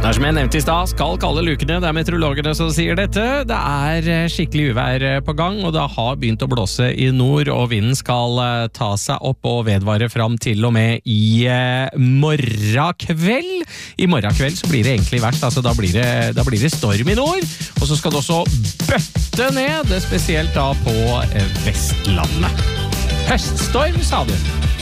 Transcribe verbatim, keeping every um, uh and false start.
Det er som jeg nevnte i sted, skal kalle lukene, det er meteorologene som sier dette. Det er skikkelig uvær på gang, og det har begynt å blåse i nord, og vinden skal ta seg opp og vedvare fram til og med i morgen kveld. I morgen kveld så blir det egentlig verst, altså da blir det, da blir det storm i nord, og så skal det også bøtte ned, spesielt da på Vestlandet. Høststorm, sa du?